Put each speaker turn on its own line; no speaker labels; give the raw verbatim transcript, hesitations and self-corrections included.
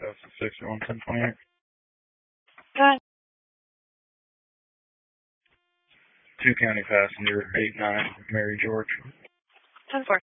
That's the sixty-one ten twenty-eight.
Good.
Two county passenger, eight nine, Mary George.
ten four.